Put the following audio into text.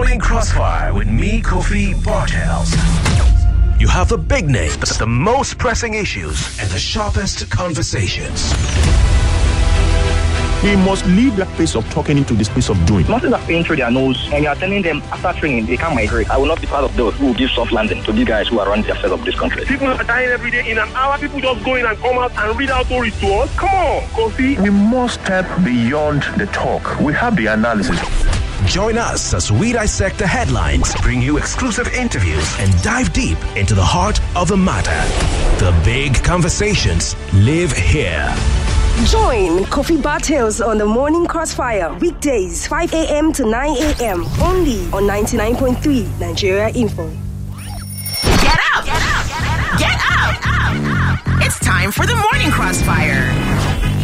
Morning Crossfire with me, Kofi Bartels. You have the big names, the most pressing issues, and the sharpest conversations. We must leave that place of talking into the space of doing. Nothing are paying through their nose, and you are telling them after training they can't migrate. I will not be part of those who will give soft landing to these guys who are running the affairs of this country. People are dying every day. In an hour, people just go in and come out and read out stories to us. Come on, Kofi. We must step beyond the talk. We have the analysis. Join us as we dissect the headlines, bring you exclusive interviews, and dive deep into the heart of the matter. The big conversations live here. Join Kofi Bartels on the Morning Crossfire, weekdays 5 a.m. to 9 a.m. only on 99.3 Nigeria Info. Get up! Get up! Get up! Get up! It's time for the Morning Crossfire.